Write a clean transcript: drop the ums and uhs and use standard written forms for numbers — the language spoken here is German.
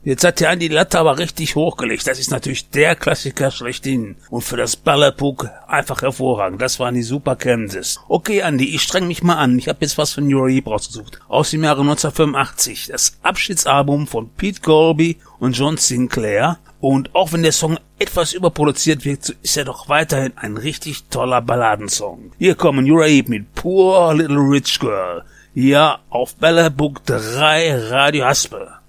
Jetzt hat der Andi die Latte aber richtig hochgelegt. Das ist natürlich der Klassiker schlechthin. Und für das Ballerpuck einfach hervorragend. Das waren die Super Kansas. Okay, Andi, ich streng mich mal an. Ich habe jetzt was von Uriah Heep rausgesucht. Aus dem Jahre 1985. Das Abschiedsalbum von Pete Colby und John Sinclair. Und auch wenn der Song etwas überproduziert wirkt, so ist er doch weiterhin ein richtig toller Balladensong. Hier kommen Uriah Heep mit Poor Little Rich Girl. Hier auf Ballerpuck 3 Radio Haspe.